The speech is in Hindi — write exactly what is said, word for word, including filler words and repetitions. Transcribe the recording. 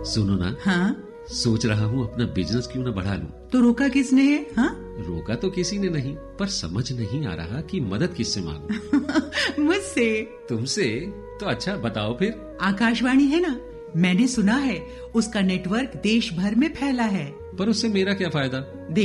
सुनो ना। हाँ? सोच रहा हूँ अपना बिजनेस क्यों ना बढ़ा लूं। तो रोका किसने है? हाँ? रोका तो किसी ने नहीं, पर समझ नहीं आ रहा कि मदद किससे मांगूं। मुझसे। तुमसे? तो अच्छा बताओ फिर। आकाशवाणी है ना, मैंने सुना है उसका नेटवर्क देश भर में फैला है। पर उससे मेरा क्या फायदा?